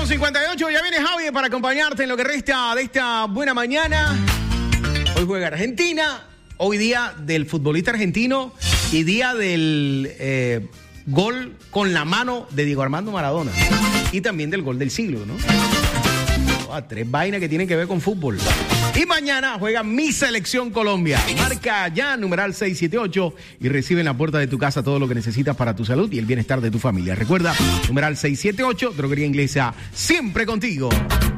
8:58, ya viene Javi para acompañarte en lo que resta de esta buena mañana. Hoy juega Argentina, hoy día del futbolista argentino y día del gol con la mano de Diego Armando Maradona. Y también del gol del siglo, ¿no? Tres vainas que tienen que ver con fútbol. Y mañana juega mi selección Colombia. Marca ya numeral 678 y recibe en la puerta de tu casa todo lo que necesitas para tu salud y el bienestar de tu familia. Recuerda, numeral 678, Droguería Inglesa, siempre contigo.